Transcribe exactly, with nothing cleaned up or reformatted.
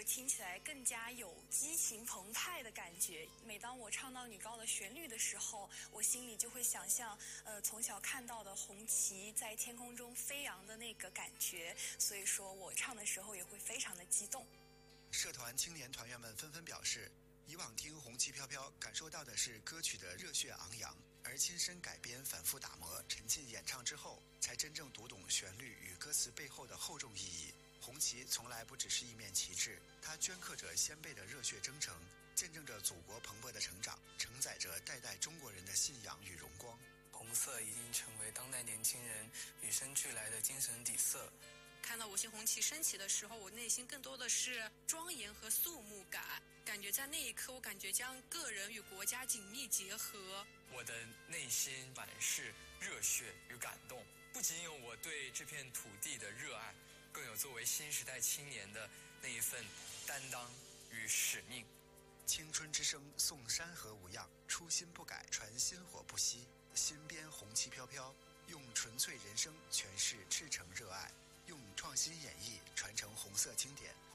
听起来更加有激情澎湃的感觉。每当我唱到女高的旋律的时候，我心里就会想象呃从小看到的红旗在天空中飞扬的那个感觉，所以说我唱的时候也会非常的激动。 社团青年团员们纷纷表示，以往听《红旗飘飘》感受到的是歌曲的热血昂扬，而亲身改编、反复打磨、沉浸演唱之后，才真正读懂旋律与歌词背后的厚重意义。红旗从来不只是一面旗帜，它镌刻着先辈的热血征程，见证着祖国蓬勃的成长，承载着代代中国人的信仰与荣光。 红色已经成为当代年轻人与生俱来的精神底色。 看到五星红旗升起的时候，我内心更多的是庄严和肃穆感，感觉在那一刻，我感觉将个人与国家紧密结合。 我的内心满是热血与感动，不仅有我对这片土地的热爱，更有作为新时代青年的那一份担当与使命。 青春之声颂山河无恙，初心不改，传薪火不息。新编红旗飘飘，用纯粹人生诠释赤诚热爱，用创新演绎传承红色经典。